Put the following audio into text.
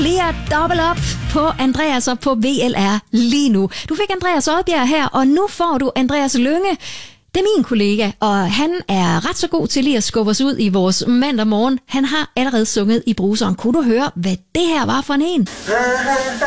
lige at double up på Andreas og på VLR lige nu. Du fik Andreas Odbjerg her, og nu får du Andreas Lynge. Det er min kollega, og han er ret så god til lige at skubbe os ud i vores mandag morgen. Han har allerede sunget i bruseren. Kunne du høre, hvad det her var for en?